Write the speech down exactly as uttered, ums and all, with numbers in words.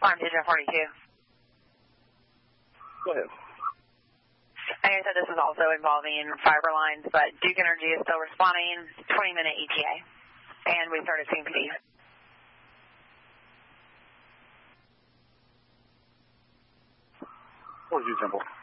Farm Division forty-two. Go ahead. Like I said, this is also involving fiber lines, but Duke Energy is still responding, twenty minute E T A. And we started seeing P D. forty-two Temple.